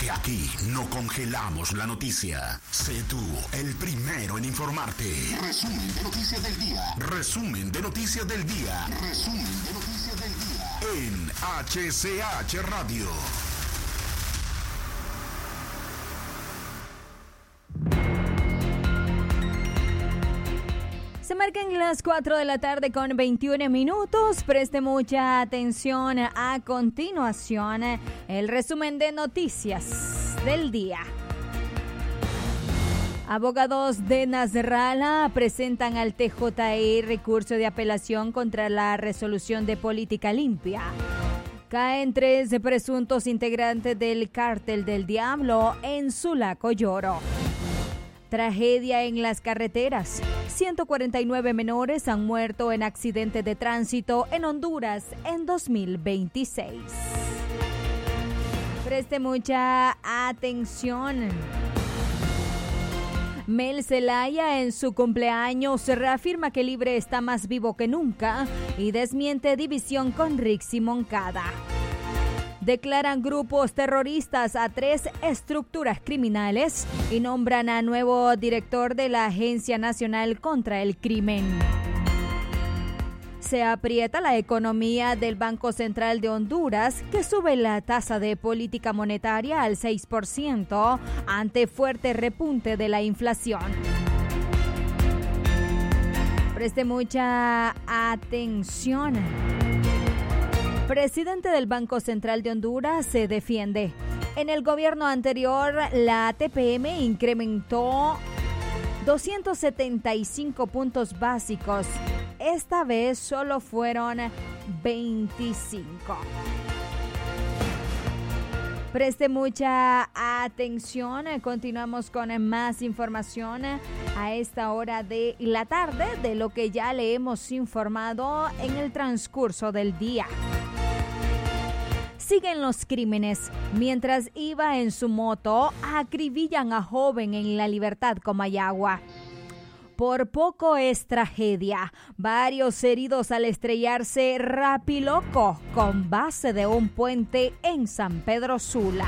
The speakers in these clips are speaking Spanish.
porque aquí no congelamos la noticia. Sé tú el primero en informarte. Resumen de noticias del día. Resumen de noticias del día. Resumen de noticias del día. En HCH Radio. Se marcan las 4 de la tarde con 21 minutos. Preste mucha atención. A continuación, el resumen de noticias del día. Abogados de Nasrallah presentan al TJI recurso de apelación contra la resolución de política limpia. Caen 3 presuntos integrantes del Cártel del Diablo en Sulacoyoro. Tragedia en las carreteras. 149 menores han muerto en accidente de tránsito en Honduras en 2026. Preste mucha atención. Mel Zelaya en su cumpleaños reafirma que Libre está más vivo que nunca y desmiente división con Rixi Moncada. Declaran grupos terroristas a 3 estructuras criminales y nombran a nuevo director de la Agencia Nacional contra el Crimen. Se aprieta la economía del Banco Central de Honduras, que sube la tasa de política monetaria al 6% ante fuerte repunte de la inflación. Preste mucha atención. Presidente del Banco Central de Honduras se defiende. En el gobierno anterior, la TPM incrementó 275 puntos básicos. Esta vez solo fueron 25. Preste mucha atención. Continuamos con más información a esta hora de la tarde de lo que ya le hemos informado en el transcurso del día. Siguen los crímenes. Mientras iba en su moto, acribillan a joven en La Libertad, Comayagua. Por poco es tragedia. Varios heridos al estrellarse rapiloco con base de un puente en San Pedro Sula.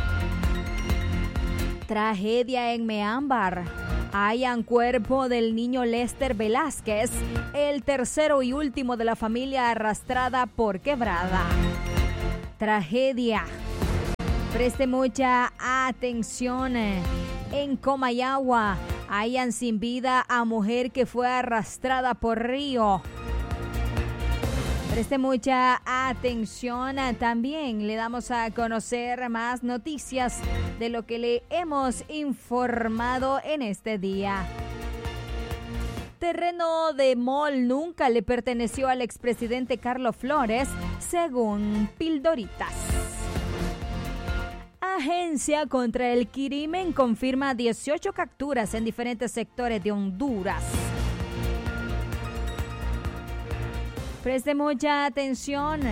Tragedia en Meámbar. Hallan cuerpo del niño Lester Velázquez, el tercero y último de la familia arrastrada por quebrada. Tragedia. Preste mucha atención. En Comayagua hallan sin vida a mujer que fue arrastrada por río. Preste mucha atención. También le damos a conocer más noticias de lo que le hemos informado en este día. Terreno de Mall nunca le perteneció al expresidente Carlos Flores, según Pildoritas. Agencia contra el Crimen confirma 18 capturas en diferentes sectores de Honduras. Preste mucha atención.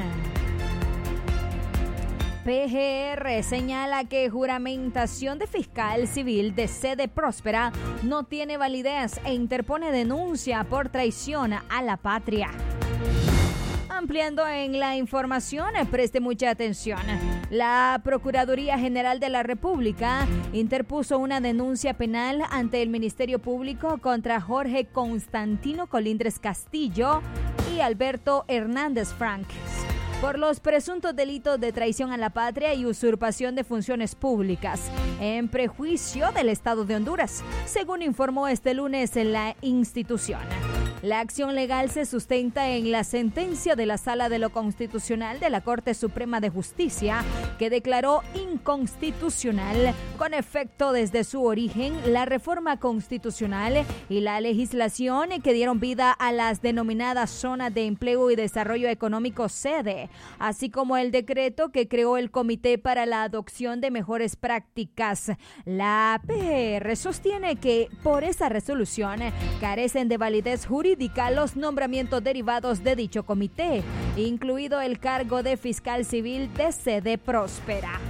PGR señala que juramentación de fiscal civil de sede próspera no tiene validez e interpone denuncia por traición a la patria. Ampliando en la información, preste mucha atención. La Procuraduría General de la República interpuso una denuncia penal ante el Ministerio Público contra Jorge Constantino Colindres Castillo y Alberto Hernández Frank por los presuntos delitos de traición a la patria y usurpación de funciones públicas, en prejuicio del Estado de Honduras, según informó este lunes en la institución. La acción legal se sustenta en la sentencia de la Sala de lo Constitucional de la Corte Suprema de Justicia, que declaró inconstitucional con efecto desde su origen la reforma constitucional y la legislación que dieron vida a las denominadas Zonas de Empleo y Desarrollo Económico sede, así como el decreto que creó el Comité para la Adopción de Mejores Prácticas. La PR sostiene que por esa resolución carecen de validez jurídica los nombramientos derivados de dicho comité, incluido el cargo de fiscal civil de sede próspera.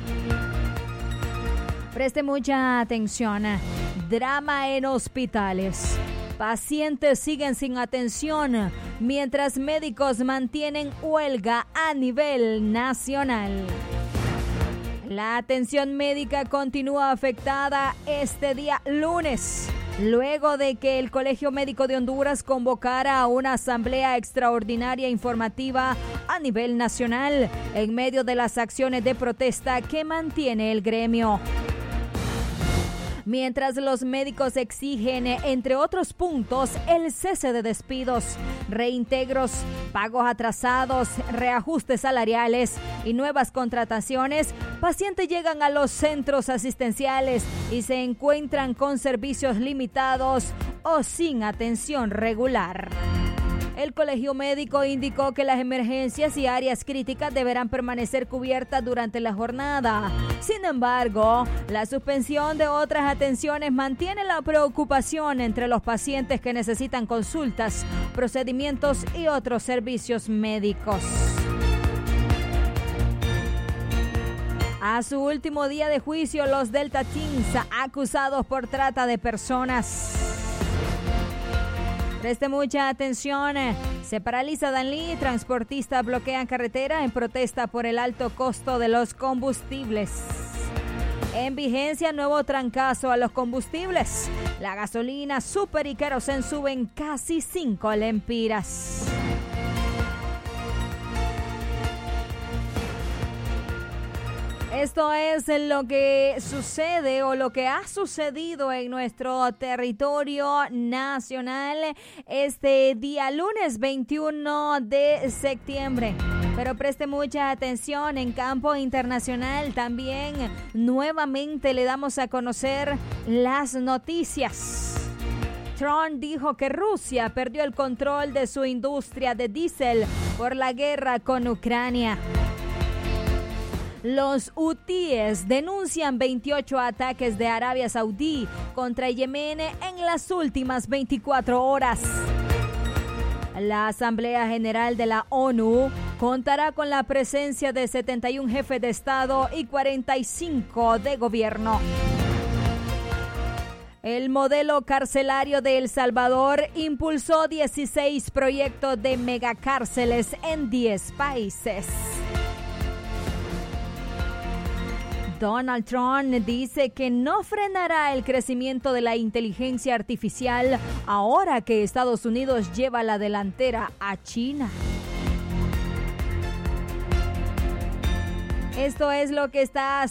Preste mucha atención. Drama en hospitales. Pacientes siguen sin atención mientras médicos mantienen huelga a nivel nacional. La atención médica continúa afectada este día lunes, luego de que el Colegio Médico de Honduras convocara a una asamblea extraordinaria informativa a nivel nacional en medio de las acciones de protesta que mantiene el gremio. Mientras los médicos exigen, entre otros puntos, el cese de despidos, reintegros, pagos atrasados, reajustes salariales y nuevas contrataciones, pacientes llegan a los centros asistenciales y se encuentran con servicios limitados o sin atención regular. El Colegio Médico indicó que las emergencias y áreas críticas deberán permanecer cubiertas durante la jornada. Sin embargo, la suspensión de otras atenciones mantiene la preocupación entre los pacientes que necesitan consultas, procedimientos y otros servicios médicos. A su último día de juicio, los Delta Teens acusados por trata de personas. Preste mucha atención. Se paraliza Danlí, transportistas bloquean carretera en protesta por el alto costo de los combustibles. En vigencia, nuevo trancazo a los combustibles. La gasolina, súper y querosén suben casi 5 lempiras. Esto es lo que sucede o lo que ha sucedido en nuestro territorio nacional este día lunes 21 de septiembre. Pero preste mucha atención, en campo internacional también nuevamente le damos a conocer las noticias. Trump dijo que Rusia perdió el control de su industria de diésel por la guerra con Ucrania. Los hutíes denuncian 28 ataques de Arabia Saudí contra Yemen en las últimas 24 horas. La Asamblea General de la ONU contará con la presencia de 71 jefes de Estado y 45 de gobierno. El modelo carcelario de El Salvador impulsó 16 proyectos de megacárceles en 10 países. Donald Trump dice que no frenará el crecimiento de la inteligencia artificial ahora que Estados Unidos lleva la delantera a China. Esto es lo que está